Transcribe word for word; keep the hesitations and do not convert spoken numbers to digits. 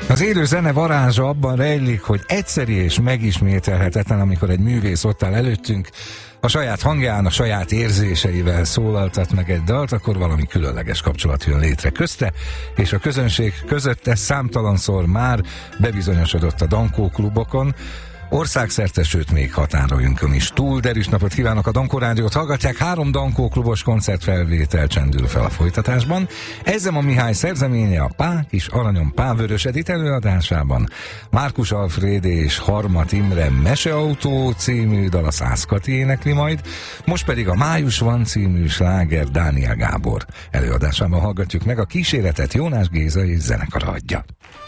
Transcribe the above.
Az élő zene varázsa abban rejlik, hogy egyszeri és megismételhetetlen, amikor egy művész ott áll előttünk, a saját hangján, a saját érzéseivel szólaltat meg egy dalt, akkor valami különleges kapcsolat jön létre közte, és a közönség között ez számtalanszor már bebizonyosodott a Dankó klubokon, országszerte, sőt még határojunkon is túl. Derűs napot kívánok, a Dankó Rádiót hallgatják, három Dankó klubos koncertfelvétel csendül fel a folytatásban. Ezzem a Mihály szerzeménye a Pák is Aranyom Pávörös Edit előadásában. Márkus Alfréd és Harmat Imre Meseautó című dal, a Szászkati énekli majd, most pedig a Május van című sláger Dániel Gábor előadásában hallgatjuk meg, a kíséretet Jónás Géza és zenekara adja.